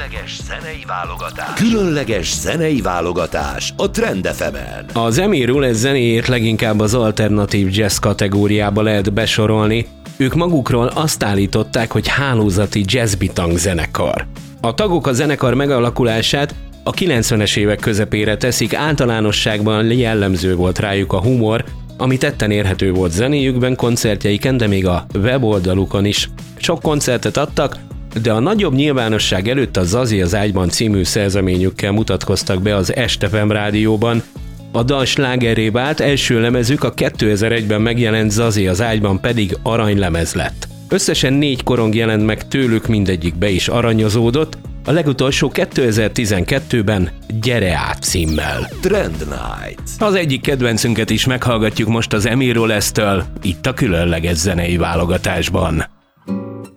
Különleges zenei válogatás a Trend FM-en. Az Emil Rules zenéjét leginkább az alternatív jazz kategóriába lehet besorolni. Ők magukról azt állították, hogy hálózati jazzbitang zenekar. A tagok a zenekar megalakulását a 90-es évek közepére teszik, általánosságban jellemző volt rájuk a humor, ami tetten érhető volt zenéjükben, koncertjeiken, de még a weboldalukon is. Sok koncertet adtak, de a nagyobb nyilvánosság előtt a Zazi az ágyban című szerzeményükkel mutatkoztak be az Est.FM rádióban. A dal slágerré vált, első lemezük a 2001-ben megjelent Zazi az ágyban pedig aranylemez lett. Összesen 4 korong jelent meg tőlük, mindegyik be is aranyozódott, a legutolsó 2012-ben Gyere át címmel. Trend Night. Az egyik kedvencünket is meghallgatjuk most az Emil Rules-től, itt a különleges zenei válogatásban.